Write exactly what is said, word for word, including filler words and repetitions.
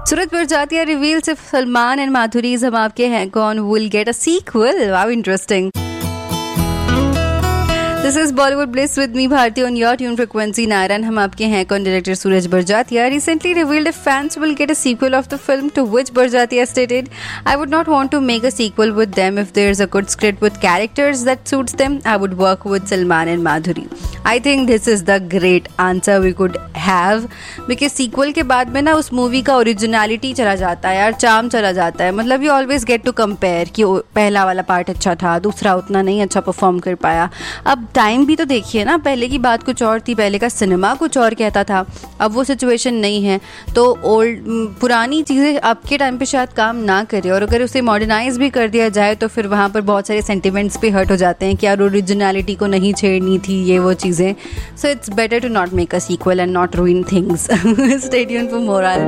Suraj Barjatya reveals if Salman and माधुरी हम आपके हैं कौन will get a sequel. Wow, interesting. This is Bollywood bliss with me Bharti on your tune frequency नायरन. हम आपके हैं कौन director Suraj Barjatya recently revealed if fans will get a sequel of the film, to which Barjatya stated, I would not want to make a sequel with them if there's a good script with characters that suits them. I would work with Salman and Madhuri. I think this is the great answer we could have because sequel के बाद में ना उस movie का originality चला जाता है यार, चार्म चला जाता है. मतलब you always get to compare कि पहला वाला पार्ट अच्छा था, दूसरा उतना नहीं अच्छा परफॉर्म कर पाया. अब टाइम भी तो देखिए ना, पहले की बात कुछ और थी, पहले का सिनेमा कुछ और कहता था, अब वो सिचुएशन नहीं है. तो ओल्ड पुरानी चीज़ें अब के टाइम पे शायद काम ना करे, और अगर उसे मॉडर्नाइज भी कर दिया जाए तो फिर वहाँ पर बहुत सारे सेंटिमेंट्स पे हर्ट हो जाते हैं कि यार ओरिजिनलिटी को नहीं छेड़नी थी, ये वो चीज़ें. So it's better to not make a sequel and not रूइन things. Stay tuned for more.